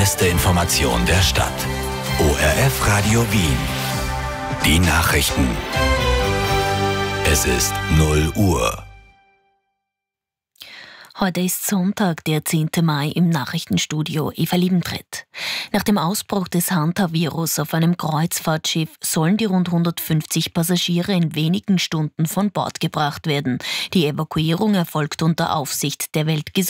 beste Information der Stadt. ORF Radio Wien. Die Nachrichten. Es ist 0 Uhr. Heute ist Sonntag, der 10. Mai, im Nachrichtenstudio Eva Liebentritt. Nach dem Ausbruch des Hantavirus auf einem Kreuzfahrtschiff sollen die rund 150 Passagiere in wenigen Stunden von Bord gebracht werden. Die Evakuierung erfolgt unter Aufsicht der Weltgesundheitsorganisation.